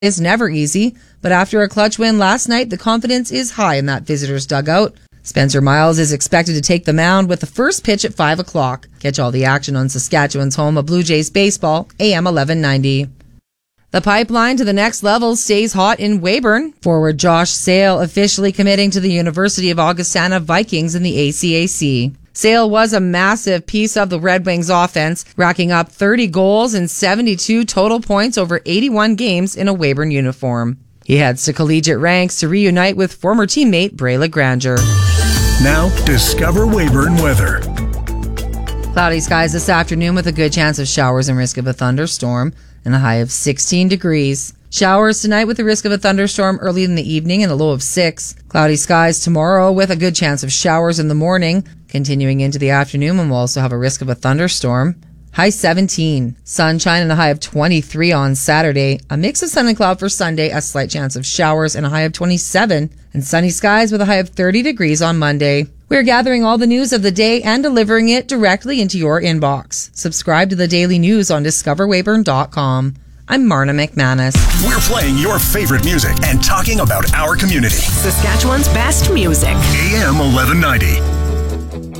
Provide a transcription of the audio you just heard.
is never easy, but after a clutch win last night, the confidence is high in that visitors' dugout. Spencer Miles is expected to take the mound with the first pitch at 5 o'clock. Catch all the action on Saskatchewan's home of Blue Jays baseball, AM 1190. The pipeline to the next level stays hot in Weyburn. Forward Josh Sale officially committing to the University of Augustana Vikings in the ACAC. Sale was a massive piece of the Red Wings offense, racking up 30 goals and 72 total points over 81 games in a Weyburn uniform. He heads to collegiate ranks to reunite with former teammate Brayla Granger. Now, discover Weyburn weather. Cloudy skies this afternoon with a good chance of showers and risk of a thunderstorm, and a high of 16 degrees. Showers tonight with the risk of a thunderstorm early in the evening and a low of 6. Cloudy skies tomorrow with a good chance of showers in the morning. Continuing into the afternoon, and we'll also have a risk of a thunderstorm. High 17. Sunshine and a high of 23 on Saturday. A mix of sun and cloud for Sunday, a slight chance of showers and a high of 27. And sunny skies with a high of 30 degrees on Monday. We're gathering all the news of the day and delivering it directly into your inbox. Subscribe to the daily news on discoverweyburn.com. I'm Marna McManus. We're playing your favorite music and talking about our community. Saskatchewan's best music. AM 1190.